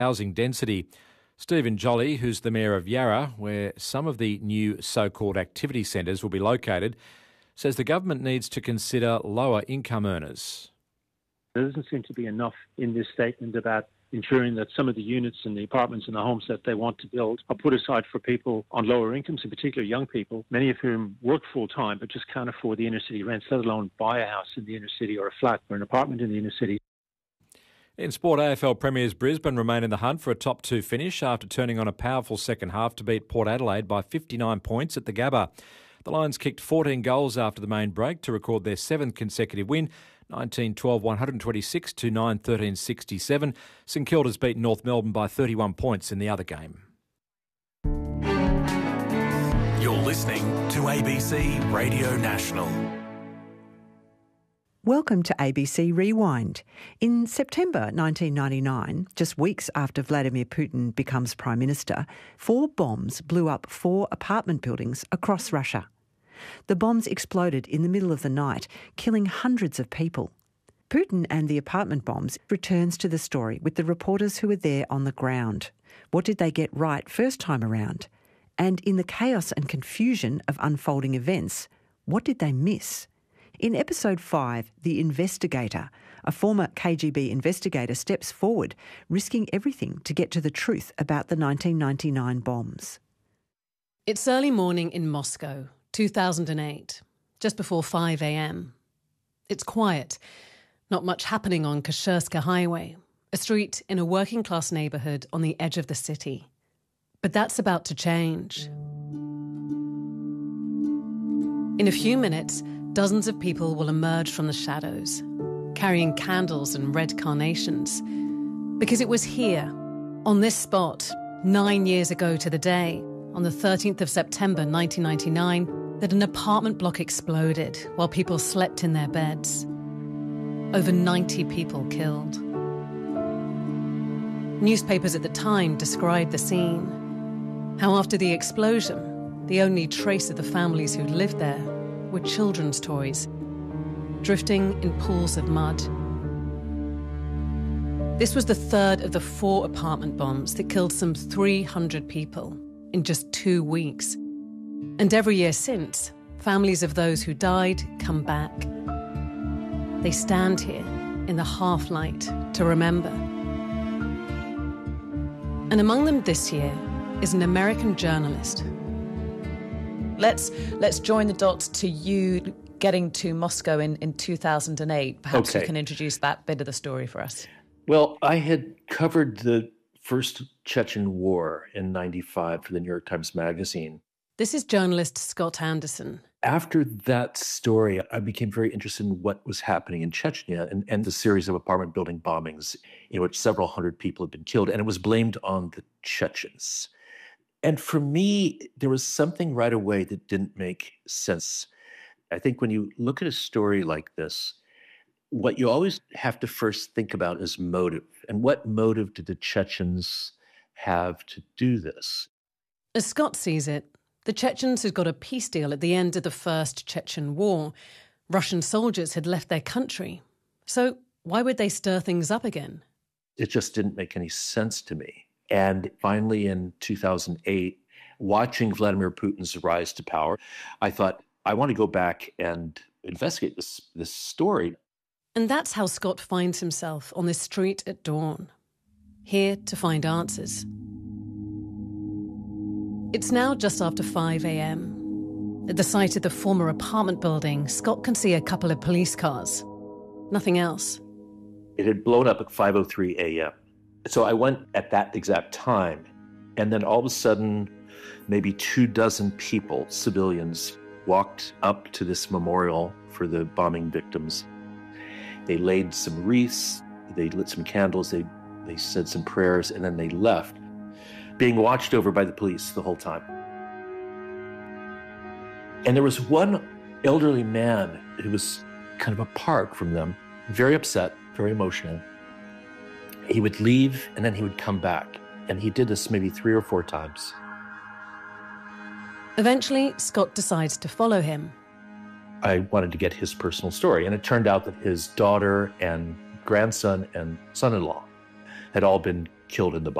housing density. Stephen Jolly, who's the Mayor of Yarra, where some of the new so-called activity centres will be located, says the government needs to consider lower income earners. There doesn't seem to be enough in this statement about ensuring that some of the units and the apartments and the homes that they want to build are put aside for people on lower incomes, in particular young people, many of whom work full-time but just can't afford the inner city rents, let alone buy a house in the inner city or a flat or an apartment in the inner city. In sport, AFL Premiers Brisbane remain in the hunt for a top two finish after turning on a powerful second half to beat Port Adelaide by 59 points at the Gabba. The Lions kicked 14 goals after the main break to record their seventh consecutive win, 19-12-126 to 9-13-67. St Kilda's beaten North Melbourne by 31 points in the other game. You're listening to ABC Radio National. Welcome to ABC Rewind. In September 1999, just weeks after Vladimir Putin becomes Prime Minister, 4 bombs blew up 4 apartment buildings across Russia. The bombs exploded in the middle of the night, killing hundreds of people. Putin and the apartment bombs returns to the story with the reporters who were there on the ground. What did they get right first time around? And in the chaos and confusion of unfolding events, what did they miss? In episode 5, The Investigator, a former KGB investigator steps forward, risking everything to get to the truth about the 1999 bombs. It's early morning in Moscow, 2008, just before 5 a.m. It's quiet, not much happening on Kashersky Highway, a street in a working-class neighbourhood on the edge of the city. But that's about to change. In a few minutes, dozens of people will emerge from the shadows, carrying candles and red carnations. Because it was here, on this spot, 9 years ago to the day, on the 13th of September 1999, that an apartment block exploded while people slept in their beds. Over 90 people killed. Newspapers at the time described the scene. How after the explosion, the only trace of the families who'd lived there were children's toys, drifting in pools of mud. This was the third of the 4 apartment bombs that killed some 300 people in just 2 weeks. And every year since, families of those who died come back. They stand here in the half-light to remember. And among them this year is an American journalist. Let's join the dots to you getting to Moscow in 2008. Perhaps you can introduce that bit of the story for us. Well, I had covered the first Chechen war in 95 for the New York Times Magazine. This is journalist Scott Anderson. After that story, I became very interested in what was happening in Chechnya and the series of apartment building bombings in which several hundred people had been killed, and it was blamed on the Chechens. And for me, there was something right away that didn't make sense. I think when you look at a story like this, what you always have to first think about is motive. And what motive did the Chechens have to do this? As Scott sees it, the Chechens had got a peace deal at the end of the First Chechen War. Russian soldiers had left their country. So why would they stir things up again? It just didn't make any sense to me. And finally, in 2008, watching Vladimir Putin's rise to power, I thought, I want to go back and investigate this story. And that's how Scott finds himself on this street at dawn, here to find answers. It's now just after 5 a.m. At the site of the former apartment building, Scott can see a couple of police cars. Nothing else. It had blown up at 5:03 a.m. So I went at that exact time, and then all of a sudden, maybe 24 people, civilians, walked up to this memorial for the bombing victims. They laid some wreaths, they lit some candles, they said some prayers, and then they left, being watched over by the police the whole time. And there was one elderly man who was kind of apart from them, very upset, very emotional. He would leave and then he would come back. And he did this maybe 3 or 4 times. Eventually, Scott decides to follow him. I wanted to get his personal story. And it turned out that his daughter and grandson and son-in-law had all been killed in the